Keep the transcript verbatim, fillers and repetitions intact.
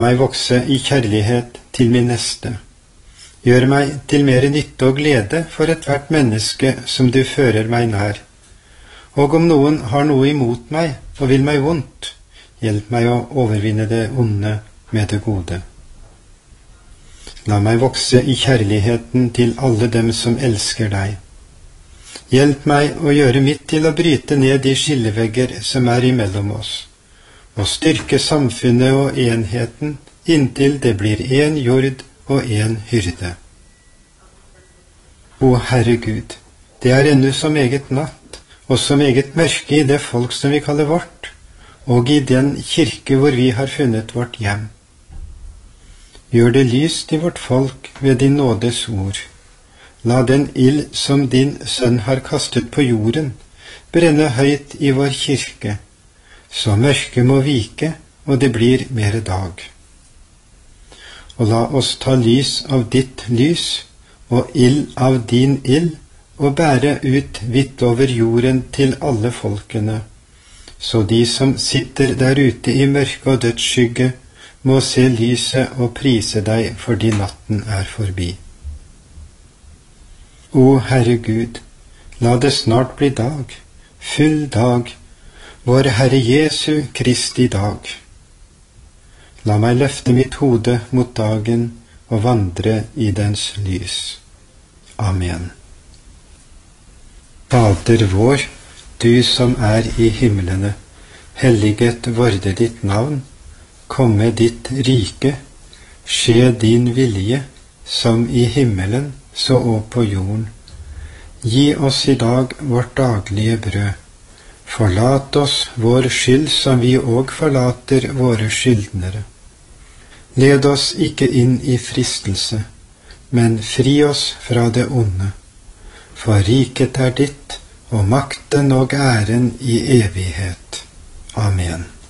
meg vokse i kjærlighet til min neste. Gjør meg til mer nytte og glede for ethvert menneske som du fører meg nær. Og om noen har noe imot meg og vil meg vondt, hjelp meg å overvinne det onde med det gode. La meg vokse i kjærligheten til alle dem som elsker deg. Hjelp meg å gjøre mitt til å bryte ned de skillevegger som er imellom oss, og styrke samfunnet og enheten inntil det blir en jord og en hyrde. O Herre Gud, det er ennå så meget natt, og så meget mørke i det folk som vi kaller vårt, og i den kirke hvor vi har funnet vårt hjem. Gjør det lyst i vårt folk ved din nådes ord. La den ild som din sønn har kastet på jorden, brenne høyt i vår kirke, så mørket må vike, og det blir mer dag. Og la oss ta lys av ditt lys, og ild av din ild, og bære ut vidt over jorden til alle folkene, så de som sitter der ute i mørke og dødsskygge, må se lyset og prise deg fordi natten er forbi. O Herre Gud, la det snart bli dag, full dag, vår Herre Jesu Kristi dag. La meg løfte mitt hode mot dagen og vandre i dens lys. Amen. Fader vår, du som er i himlene, helliget vorde ditt navn, komme ditt rike, skje din vilje, som i himmelen, så og på jorden. Gi oss i dag vårt daglige brød. Forlat oss vår skyld som vi òg forlater våre skyldnere. Led oss ikke inn i fristelse, men fri oss fra det onde. For riket er ditt, og makten og æren i evighet. Amen.